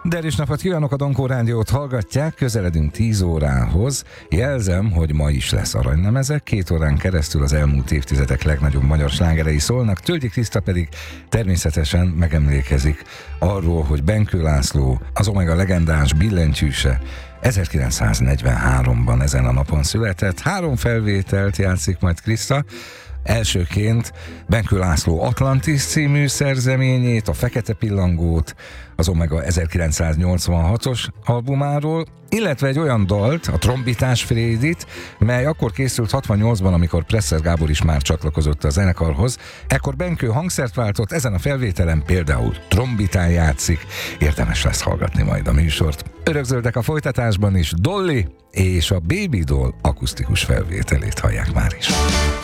Derűs napot kívánok, a Donkó Rádiót hallgatják, közeledünk 10 órához. Jelzem, hogy ma is lesz aranylemezek, 2 órán keresztül az elmúlt évtizedek legnagyobb magyar slágerei szólnak, Tölgyi Kriszta pedig természetesen megemlékezik arról, hogy Benkő László, az Omega legendás billentyűse 1943-ban ezen a napon született. 3 felvételt játszik majd Kriszta. Elsőként Benkő László Atlantis című szerzeményét, a Fekete Pillangót, az Omega 1986-os albumáról, illetve egy olyan dalt, a Trombitás Frédit, mely akkor készült 68-ban, amikor Presser Gábor is már csatlakozott a zenekarhoz. Ekkor Benkő hangszert váltott, ezen a felvételen például trombitán játszik, érdemes lesz hallgatni majd a műsort. Örökzöldek a folytatásban is, Dolly és a Baby Doll akusztikus felvételét hallják már is.